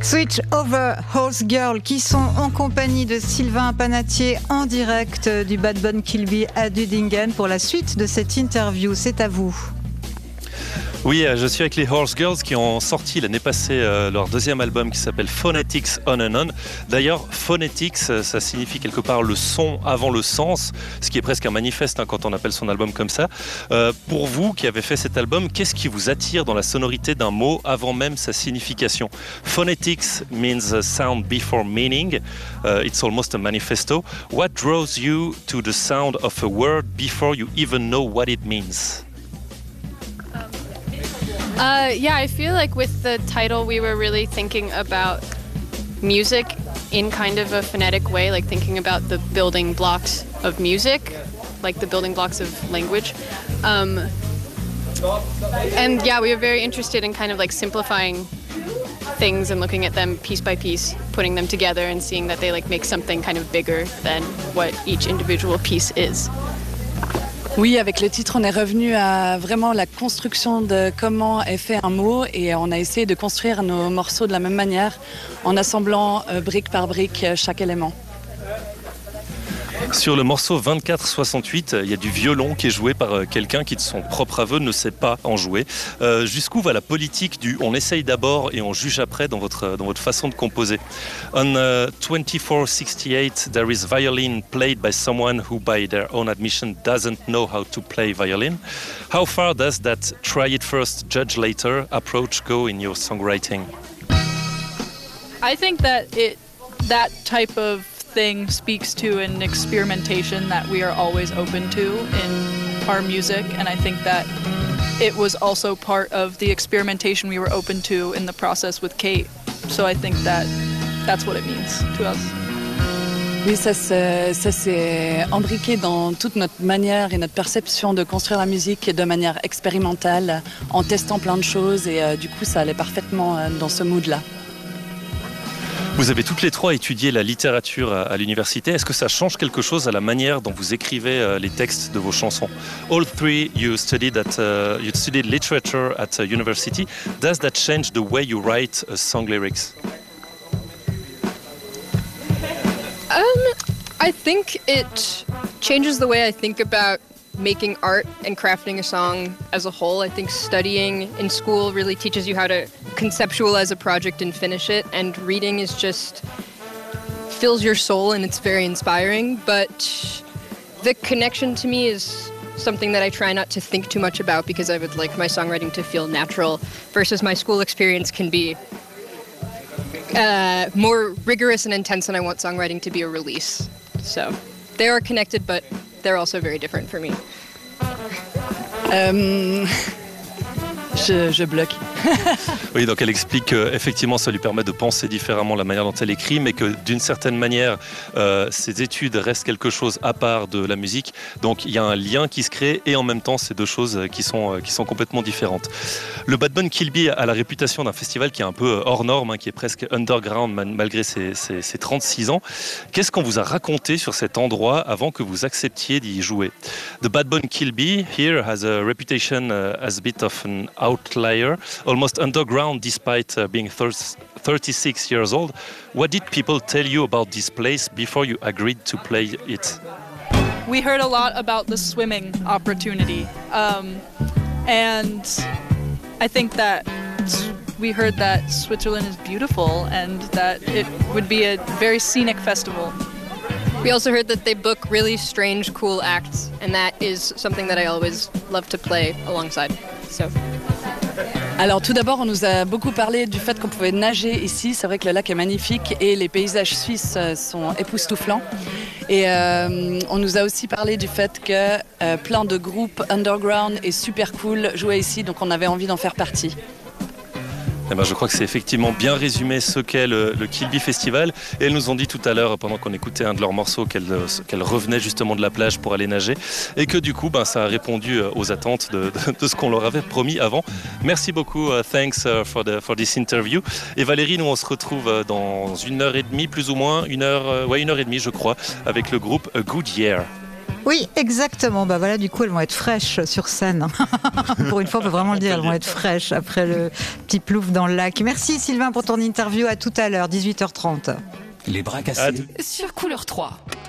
Switch Over Horse Girl, qui sont en compagnie de Sylvain Panatier en direct du Bad Bunny Kilby à Dudingen pour la suite de cette interview. C'est à vous. Oui, je suis avec les Horse Girls qui ont sorti l'année passée leur deuxième album qui s'appelle Phonetics On and On. D'ailleurs, Phonetics, ça signifie quelque part le son avant le sens, ce qui est presque un manifeste quand on appelle son album comme ça. Pour vous qui avez fait cet album, qu'est-ce qui vous attire dans la sonorité d'un mot avant même sa signification? Phonetics means sound before meaning. It's almost a manifesto. What draws you to the sound of a word before you even know what it means? Yeah, I feel like with the title we were really thinking about music in kind of a phonetic way, like thinking about the building blocks of music, like the building blocks of language. And yeah, we were very interested in kind of like simplifying things and looking at them piece by piece, putting them together and seeing that they like make something kind of bigger than what each individual piece is. Oui, avec le titre, on est revenu à vraiment la construction de comment est fait un mot et on a essayé de construire nos morceaux de la même manière en assemblant brique par brique chaque élément. Sur le morceau 24-68, il y a du violon qui est joué par quelqu'un qui, de son propre aveu, ne sait pas en jouer. Jusqu'où va la politique du on essaye d'abord et on juge après dans votre façon de composer? On 24-68, there is violin played by someone who, by their own admission, doesn't know how to play violin. How far does that try it first, judge later approach go in your songwriting? I think that that type of thing speaks to an experimentation that we are always open to in our music, and I think that it was also part of the experimentation we were open to in the process with Kate. So I think that that's what it means to us. Oui, ça s'est imbriqué dans toute notre manière et notre perception de construire la musique de manière expérimentale, en testant plein de choses, et du coup ça allait parfaitement dans ce mood-là. Vous avez toutes les trois étudié la littérature à l'université. Est-ce que ça change quelque chose à la manière dont vous écrivez les textes de vos chansons? All three, you studied literature at university. Does that change the way you write song lyrics? I think it changes the way I think about making art and crafting a song as a whole. I think studying in school really teaches you how to conceptualize a project and finish it, and reading is just fills your soul and it's very inspiring, but the connection to me is something that I try not to think too much about because I would like my songwriting to feel natural, versus my school experience can be more rigorous and intense, and I want songwriting to be a release. So they are connected, but they're also very different for me. Je bloque. Oui, donc elle explique qu'effectivement ça lui permet de penser différemment la manière dont elle écrit, mais que d'une certaine manière ses études restent quelque chose à part de la musique. Donc il y a un lien qui se crée, et en même temps c'est deux choses qui sont complètement différentes. Le Bad Bunny Kilby a la réputation d'un festival qui est un peu hors norme, qui est presque underground malgré ses 36 ans. Qu'est-ce qu'on vous a raconté sur cet endroit avant que vous acceptiez d'y jouer? The Bad Bunny Kilby here has a reputation as a bit of an outlier, almost underground despite being 36 years old. What did people tell you about this place before you agreed to play it? We heard a lot about the swimming opportunity, and I think that we heard that Switzerland is beautiful and that it would be a very scenic festival. We also heard that they book really strange, cool acts, and that is something that I always love to play alongside. So. Alors tout d'abord, on nous a beaucoup parlé du fait qu'on pouvait nager ici. C'est vrai que le lac est magnifique et les paysages suisses sont époustouflants. Et on nous a aussi parlé du fait que plein de groupes underground et super cool jouaient ici, donc on avait envie d'en faire partie. Eh ben, je crois que c'est effectivement bien résumé ce qu'est le Kilby Festival. Et elles nous ont dit tout à l'heure, pendant qu'on écoutait un de leurs morceaux, qu'elles revenaient justement de la plage pour aller nager. Et que du coup, ça a répondu aux attentes de ce qu'on leur avait promis avant. Merci beaucoup, thanks for this interview. Et Valérie, nous on se retrouve dans 1h30, plus ou moins, 1h et demie je crois, avec le groupe A Good Year. Oui, exactement. Bah voilà, du coup, elles vont être fraîches sur scène. Pour une fois, on peut vraiment le dire, elles vont être fraîches après le petit plouf dans le lac. Merci Sylvain pour ton interview. À tout à l'heure, 18h30. Les bras cassés. Sur Couleur 3.